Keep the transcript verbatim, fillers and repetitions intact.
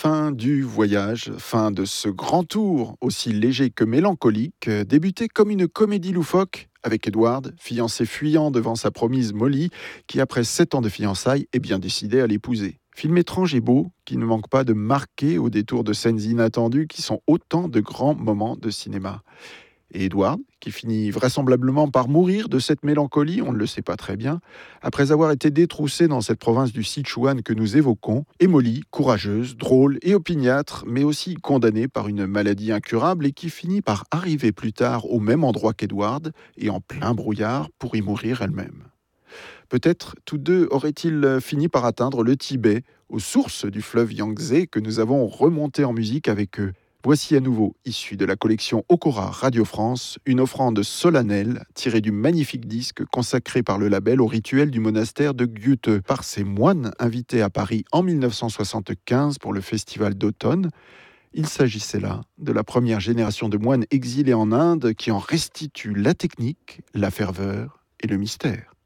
Fin du voyage, fin de ce grand tour, aussi léger que mélancolique, euh, débuté comme une comédie loufoque avec Edward, fiancé fuyant devant sa promise Molly, qui après sept ans de fiançailles est bien décidé à l'épouser. Film étrange et beau, qui ne manque pas de marquer au détour de scènes inattendues qui sont autant de grands moments de cinéma. Et Edward, qui finit vraisemblablement par mourir de cette mélancolie, on ne le sait pas très bien, après avoir été détroussé dans cette province du Sichuan que nous évoquons, et Molly, courageuse, drôle et opiniâtre, mais aussi condamnée par une maladie incurable et qui finit par arriver plus tard au même endroit qu'Edward et en plein brouillard pour y mourir elle-même. Peut-être tous deux auraient-ils fini par atteindre le Tibet, aux sources du fleuve Yangtze que nous avons remonté en musique avec eux. Voici à nouveau, issu de la collection Okora Radio France, une offrande solennelle tirée du magnifique disque consacré par le label au rituel du monastère de Gyute par ses moines invités à Paris en dix-neuf cent soixante-quinze pour le festival d'automne. Il s'agissait là de la première génération de moines exilés en Inde qui en restituent la technique, la ferveur et le mystère.